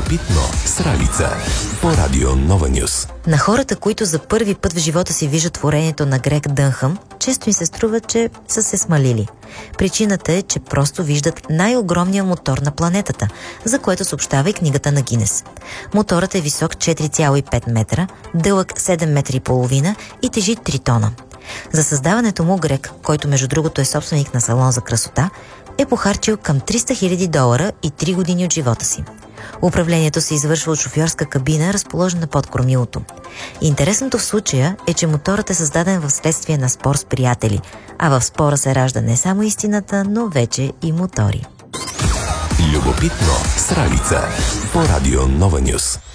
Любопитно с Ралица по Радио Нова Нюс. На хората, които за първи път в живота си виждат творението на Грег Дънхъм, често им се струва, че са се смалили. Причината е, че просто виждат най-огромния мотор на планетата, за което съобщава и книгата на Гинес. Моторът е висок 4,5 метра, дълъг 7 метра и половина и тежи 3 тона. За създаването му Грег, който между другото е собственик на салон за красота, е похарчил към $300 000 и 3 години от живота си. Управлението се извършва от шофьорска кабина, разположена под кормилото. Интересното в случая е, че моторът е създаден в следствие на спор с приятели, а в спора се ражда не само истината, но вече и мотори. Любопитно с Ралица по Радио Нова Нюс.